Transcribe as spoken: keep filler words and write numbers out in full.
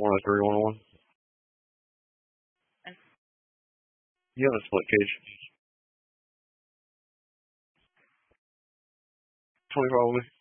one oh three, one oh one. You have a split cage. twenty probably.